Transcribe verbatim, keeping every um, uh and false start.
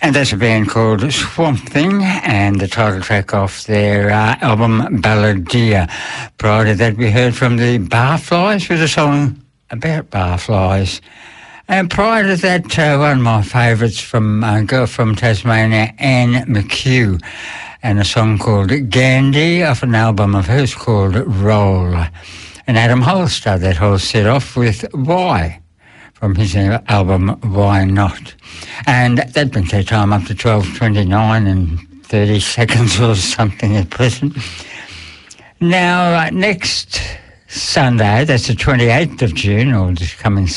And that's a band called Swamp Thing, and the title track off their uh, album Balladeer. Prior to that, we heard from the Barflies with a song about barflies. And prior to that, uh, one of my favourites from a girl from Tasmania, Anne McHugh, and a song called Gandhi off an album of hers called Roll. And Adam Hollister, that whole set off with Why, from his album Why Not. And that brings our time up to twelve twenty-nine and thirty seconds or something at present. Now, uh, next Sunday, that's the twenty-eighth of June, or this coming